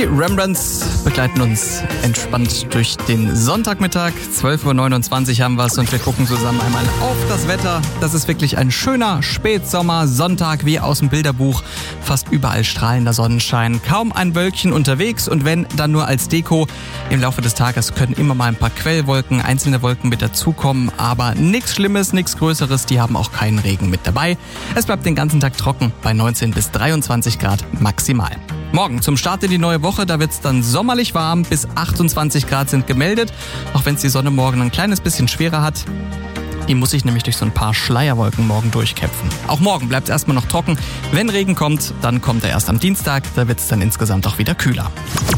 Rembrandts begleiten uns entspannt durch den Sonntagmittag. 12.29 Uhr haben wir es und wir gucken zusammen einmal auf das Wetter. Das ist wirklich ein schöner Spätsommer-Sonntag wie aus dem Bilderbuch. Fast überall strahlender Sonnenschein, kaum ein Wölkchen unterwegs und wenn, dann nur als Deko. Im Laufe des Tages können immer mal ein paar Quellwolken, einzelne Wolken mit dazukommen, aber nichts Schlimmes, nichts Größeres, die haben auch keinen Regen mit dabei. Es bleibt den ganzen Tag trocken bei 19 bis 23 Grad maximal. Morgen zum Start in die neue Woche, da wird es dann sommerlich warm, bis 28 Grad sind gemeldet, auch wenn es die Sonne morgen ein kleines bisschen schwerer hat. Die muss sich nämlich durch so ein paar Schleierwolken morgen durchkämpfen. Auch morgen bleibt es erstmal noch trocken. Wenn Regen kommt, dann kommt er erst am Dienstag, da wird es dann insgesamt auch wieder kühler.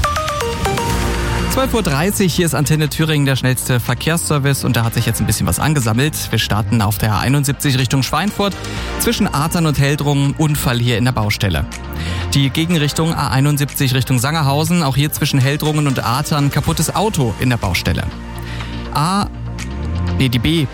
12.30 Uhr, hier ist Antenne Thüringen, der schnellste Verkehrsservice und da hat sich jetzt ein bisschen was angesammelt. Wir starten auf der A71 Richtung Schweinfurt. Zwischen Ahrtal und Heldrungen Unfall hier in der Baustelle. Die Gegenrichtung A71 Richtung Sangerhausen, auch hier zwischen Heldrungen und Ahrtal kaputtes Auto in der Baustelle. Die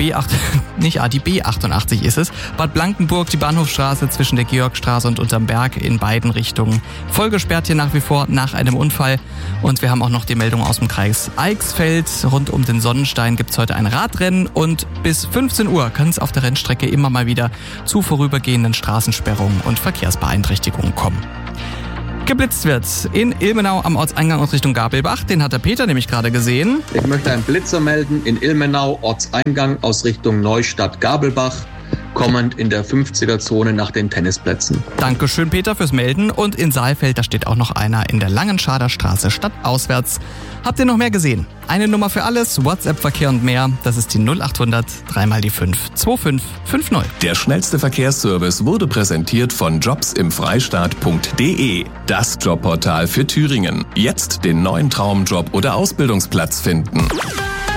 B88 ist es. Bad Blankenburg, die Bahnhofstraße zwischen der Georgstraße und Unterm Berg in beiden Richtungen. Voll gesperrt hier nach wie vor nach einem Unfall. Und wir haben auch noch die Meldung aus dem Kreis Eichsfeld. Rund um den Sonnenstein gibt es heute ein Radrennen und bis 15 Uhr kann es auf der Rennstrecke immer mal wieder zu vorübergehenden Straßensperrungen und Verkehrsbeeinträchtigungen kommen. Geblitzt wird in Ilmenau am Ortseingang aus Richtung Gabelbach. Den hat der Peter nämlich gerade gesehen. Ich möchte einen Blitzer melden in Ilmenau, Ortseingang aus Richtung Neustadt-Gabelbach, kommend in der 50er-Zone nach den Tennisplätzen. Dankeschön, Peter, fürs Melden. Und in Saalfeld, da steht auch noch einer in der Langenschader Straße stadtauswärts. Habt ihr noch mehr gesehen? Eine Nummer für alles, WhatsApp-Verkehr und mehr. Das ist die 0800 3 die 5 2550. Der schnellste Verkehrsservice wurde präsentiert von jobsimfreistaat.de. Das Jobportal für Thüringen. Jetzt den neuen Traumjob oder Ausbildungsplatz finden.